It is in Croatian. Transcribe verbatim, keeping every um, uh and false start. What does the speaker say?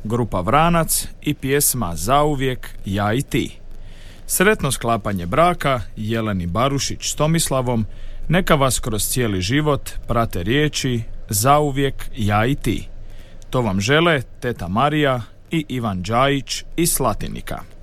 grupa Vranac i pjesma Zauvijek ja i ti. Sretno sklapanje braka Jeleni Barušić s Tomislavom, neka vas kroz cijeli život prate riječi Zauvijek ja i ti. To vam žele teta Marija i Ivan Đajić iz Slatinika.